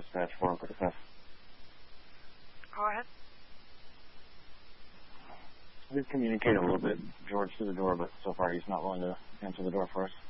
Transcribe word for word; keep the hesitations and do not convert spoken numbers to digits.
dispatch for Uncle Defense. Go ahead. We've communicated a little bit, George, through the door, but so far he's not willing to answer the door for us.